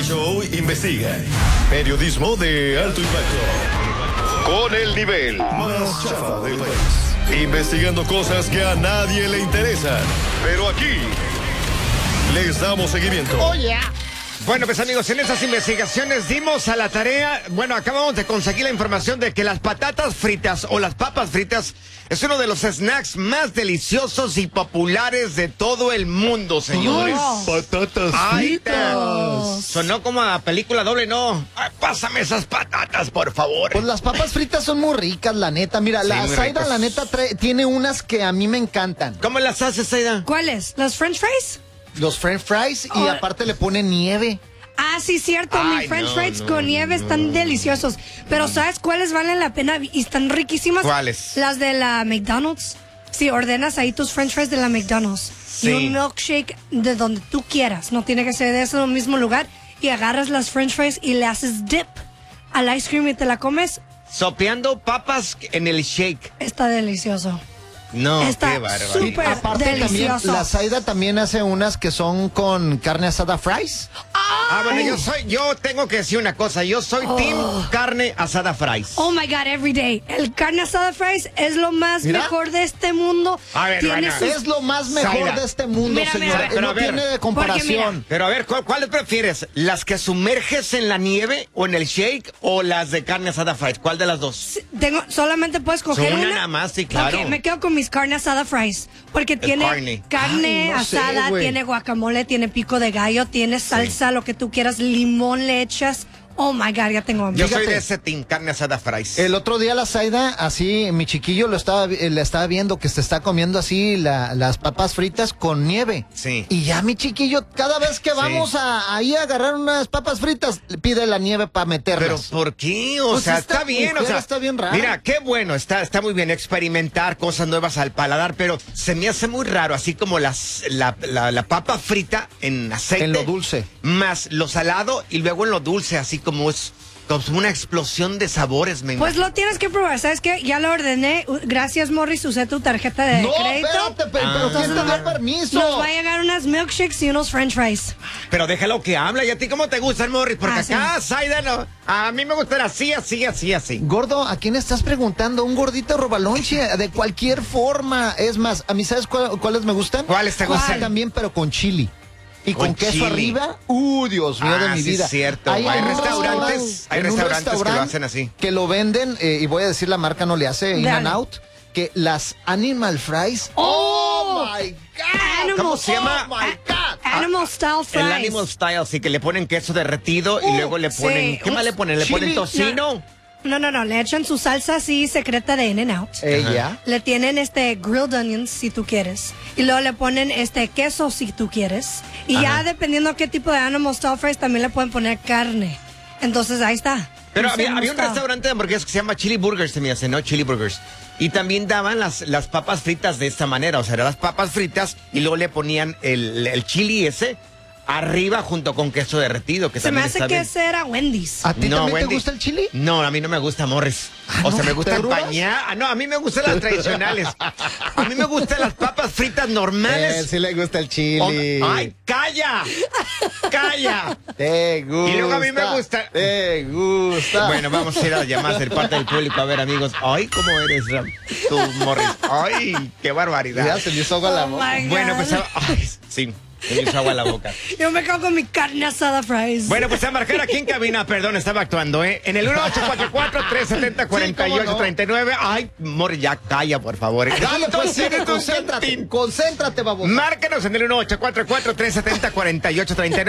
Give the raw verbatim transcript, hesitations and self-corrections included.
Morris Show investiga. Periodismo de alto impacto. Con el nivel más chafa del país. Investigando cosas que a nadie le interesan. Pero aquí les damos seguimiento. Oh, yeah. Bueno, pues amigos, en esas investigaciones dimos a la tarea, bueno, acabamos de conseguir la información de que las patatas fritas o las papas fritas es uno de los snacks más deliciosos y populares de todo el mundo, señores. Oh. Patatas Ay, fritas. sonó como a película doble, ¿no? Ay, pásame esas patatas, por favor. Pues las papas fritas son muy ricas, la neta. Mira, Sí, la muy Zaida, ricas. la neta, trae- tiene unas que a mí me encantan. ¿Cómo las haces, Zaida? ¿Cuáles? ¿Los French fries? Los French fries y Oh. aparte le ponen nieve. Ah, sí, cierto. Ay, Mis French no, fries no, con nieve no. están deliciosos. Pero ¿sabes cuáles valen la pena y están riquísimas? ¿Cuáles? Las de la McDonald's. Si ordenas ahí tus French fries de la McDonald's Sí. y un milkshake de donde tú quieras, no tiene que ser de ese mismo lugar, y agarras las French fries y le haces dip al ice cream y te la comes, Sopeando papas en el shake. está delicioso. No, Está qué bárbaro. súper Aparte también, delicioso. la Zaida también hace unas que son con carne asada fries. Ah, bueno, yo soy, yo tengo que decir una cosa, yo soy Oh. team carne asada fries. Oh my God, every day. El carne asada fries es lo más Mira. mejor de este mundo. A ver, Tiene bueno, sus- Es lo más mejor Zaida. de este mundo, Mira, mira, señor. pero no a ver, tiene de porque mira, comparación. Pero a ver, ¿cuál, ¿cuáles prefieres? ¿Las que sumerges en la nieve o en el shake o las de carne asada fries? ¿Cuál de las dos? Tengo, solamente puedes coger Una una. nada más, sí, claro. Ok, me quedo con mis carne asada fries. Porque tiene carne. carne Ay, no sé, asada, güey. tiene guacamole, tiene pico de gallo, tiene salsa, lo que tú quieras, limón le echas. Oh my God, ya tengo hambre. Yo soy Fíjate. de ese team carne asada fries. El otro día la Zaida, así, mi chiquillo lo estaba, vi- le estaba viendo que se está comiendo así la- las papas fritas con nieve. Sí. Y ya mi chiquillo, cada vez que vamos a, ahí a agarrar unas papas fritas, le pide la nieve para Pero meterlas. ¿por qué? O Pues sea, esta está bien, o mujer sea, está bien rara. Mira, qué bueno, está, está muy bien experimentar cosas nuevas al paladar, pero se me hace muy raro, así como las, la, la, la papa frita en aceite. En lo dulce. Más lo salado y luego en lo dulce, así como es como una explosión de sabores, me Pues lo tienes que probar, ¿sabes qué? Ya lo ordené. U- Gracias, Morris, usé tu tarjeta de No, crédito. espérate, pe- Ah. pero ¿quién te Entonces, da permiso? Nos va a llegar unas milkshakes y unos French fries. Pero déjalo que habla. ¿Y a ti cómo te gusta el Morris? Porque Ah, sí. acá, Zaida, no. A mí me gustan así, así, así, así. Gordo, ¿a quién estás preguntando? Un gordito robalonche, de cualquier forma. Es más, a mí, ¿sabes cuál- cuáles me gustan? ¿Cuáles te gustan? También, pero con chili. Y con, Con queso chili. arriba. Uh, Dios mío Ah, de mi sí vida. es cierto. Hay, Hay en un restaurantes- restaurante- hay en un restaurantes que lo restaurante hacen así. Que lo venden, eh, y voy a decir la marca, no le hace, In Dale. and Out, que las Animal Fries. ¡Oh! my God! Animal- ¿Cómo se llama? Oh, my God. Animal style fries. El Animal Style, sí, que le ponen queso derretido y Uh, luego le ponen... sí, ¿Qué más un le ponen? ¿Le chili. ponen tocino? No, no, no, le echan su salsa así secreta de In-N-Out. Ella. Le tienen este grilled onions si tú quieres. Y luego le ponen este queso si tú quieres. Y ya dependiendo qué tipo de animal style fries también le pueden poner carne. Entonces ahí está. Pero Ese había, animal había un style. restaurante de hamburguesas que se llama Chili Burgers, se me hace, ¿no? Chili Burgers. Y también daban las, las papas fritas de esta manera. O sea, eran las papas fritas y luego le ponían el, el chili ese arriba junto con queso derretido, que Se me también hace está que bien. ese era Wendy's. ¿A ti No, también Wendy. te gusta el chili? No, a mí no me gusta Morris. Ah, o ¿no? sea, me gusta ¿Te arrugas? empañar. Ah, no, a mí me gustan las tradicionales. A mí me gustan las papas fritas normales. Eh, sí le gusta el O- chili. ¡Ay, calla! ¡Calla! Te gusta. Y luego a mí me gusta- Te gusta. Bueno, vamos a ir a las llamadas del parte del público. A ver, amigos. ¡Ay, cómo eres, Ram? Tú, Morris! ¡Ay, qué barbaridad! Ya se le hizo agua la Oh, boca. my Bueno, God. pues, ay, sí, se me hizo agua en la boca. Yo me cago con mi carne asada fries. Bueno, pues a marcar aquí en cabina, perdón, estaba actuando, ¿eh? En el uno ocho cuatro cuatro, tres siete cero, cuatro ocho tres nueve. Ay, Morris, ya calla, por favor. Dale, pues Entonces, sigue, concéntrate. Concéntrate, babosa. Márcanos en el uno ocho cuatro cuatro, tres siete cero, cuatro ocho tres nueve.